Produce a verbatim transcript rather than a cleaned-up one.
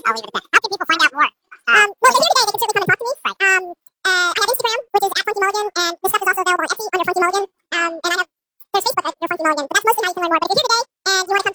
I'll leave it at that. How can people find out more? Um, well, if they're here today, they can certainly come and talk to me. Right. Um, uh, I have Instagram, which is at Funky Mulligan, and this stuff is also available on Etsy under Funky Mulligan. Um, and I have there's Facebook under Funky Mulligan, but that's mostly how you can learn more. But if you're here today and you want to come